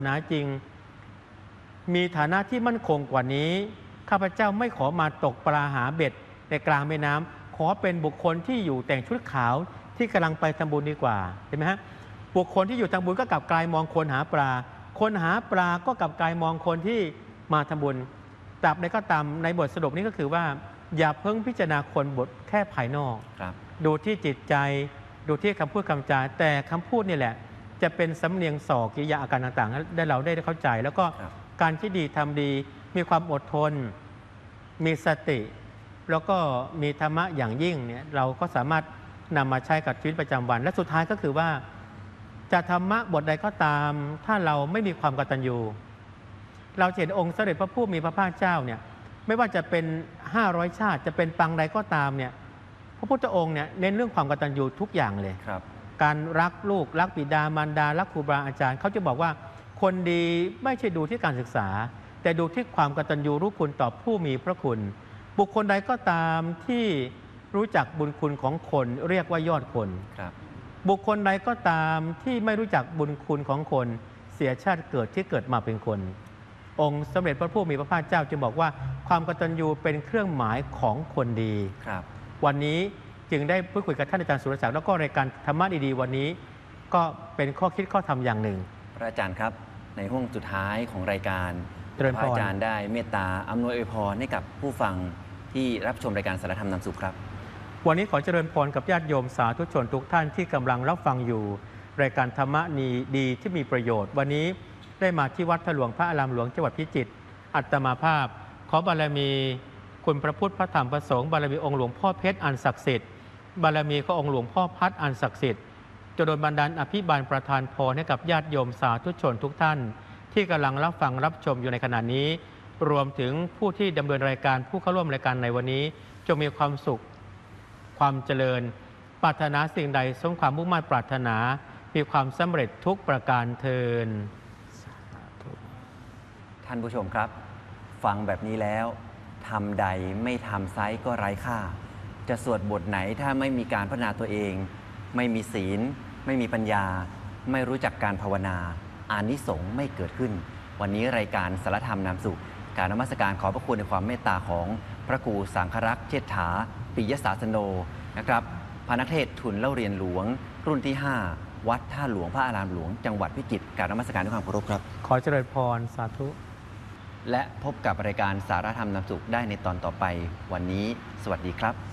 นาจริงมีฐานะที่มั่นคงกว่านี้ข้าพเจ้าไม่ขอมาตกปลาหาเบ็ดในกลางแม่น้ำขอเป็นบุคคลที่อยู่แต่งชุดขาวที่กำลังไปทำบุญดีกว่าเห็นไหมฮะบุคคลที่อยู่ทำบุญก็กลับกลายมองคนหาปลาคนหาปลาก็กลับกลายมองคนที่มาทำบุญตราบใดก็ตามในบทสรุปนี้ก็คือว่าอย่าเพิ่งพิจารณาคนบทแค่ภายนอกดูที่จิตใจดูที่คำพูดคำจาแต่คำพูดนี่แหละจะเป็นสำเนียงส่อกิริยาอาการต่างๆได้เราได้เข้าใจแล้วก็การคิดดีทำดีมีความอดทนมีสติแล้วก็มีธรรมะอย่างยิ่งเนี่ยเราก็สามารถนำมาใช้กับชีวิตประจำวันและสุดท้ายก็คือว่าจะธรรมะบทใดก็ตามถ้าเราไม่มีความกตัญญูเราเห็นองค์สมเด็จพระผู้มีพระภาคเจ้าเนี่ยไม่ว่าจะเป็น500ชาติจะเป็นปางใดก็ตามเนี่ยพระพุทธองค์เนี่ยเน้นเรื่องความกตัญญูทุกอย่างเลยการรักลูกรักบิดามารดารักครูบาอาจารย์เขาจะบอกว่าคนดีไม่ใช่ดูที่การศึกษาแต่ดูที่ความกตัญญูรู้คุณต่อผู้มีพระคุณบุคคลใดก็ตามที่รู้จักบุญคุณของคนเรียกว่ายอดคนบุคคลใดก็ตามที่ไม่รู้จักบุญคุณของคนเสียชาติเกิดที่เกิดมาเป็นคนองค์สมเด็จพระผู้มีพระภาคเจ้าจึงบอกว่าความกตัญญูเป็นเครื่องหมายของคนดีวันนี้จึงได้พูดคุยกับท่านอาจารย์สุรศักดิ์แล้วก็รายการธรรมะดีๆวันนี้ก็เป็นข้อคิดข้อธรรมอย่างหนึ่งพระอาจารย์ครับในห้วงสุดท้ายของรายการพระอาจารย์ได้เมตตาอำนวยอวยพรให้กับผู้ฟังที่รับชมรายการสารธรรมนำสุขครับวันนี้ขอเจริญพรกับญาติโยมสาธุชนทุกท่านที่กำลังรับฟังอยู่รายการธรรมะดีที่มีประโยชน์วันนี้ได้มาที่วัดถลวงพระอารามหลวงจังหวัดพิจิตรอัตมาภาพขอบารมีคุณพระพุทธพระธรรมพระสงฆ์บารมีองค์หลวงพ่อเพชรอันศักดิ์สิทธิ์บารมีขององค์หลวงพ่อพัดอันศักดิ์สิทธิ์จะโดนบันดาลอภิบาลประทานพรให้กับญาติโยมสาธุชนทุกท่านที่กำลังรับฟังรับชมอยู่ในขณะนี้รวมถึงผู้ที่ดำเนินรายการผู้เข้าร่วมรายการในวันนี้จงมีความสุขความเจริญปรารถนาสิ่งใดสมความมุ่งมั่นปรารถนามีความสำเร็จทุกประการเทินท่านผู้ชมครับฟังแบบนี้แล้วทำใดไม่ทำไซส์ก็ไร้ค่าจะสวดบทไหนถ้าไม่มีการพัฒนาตัวเองไม่มีศีลไม่มีปัญญาไม่รู้จักการภาวนาอานิสงส์ไม่เกิดขึ้นวันนี้รายการสารธรรมนำสุขการนมัสการขอพระคุณในความเมตตาของพระครูสังฆรักษ์เชษฐาปิยศาสโนนะครับพระนักเทศทุนเล่าเรียนหลวงรุ่นที่5วัดท่าหลวงพระอารามหลวงจังหวัดพิจิตรการนมัสการด้วยความเคารพครับขอเจริญพรสาธุและพบกับรายการสารธรรมนำสุขได้ในตอนต่อไปวันนี้สวัสดีครับ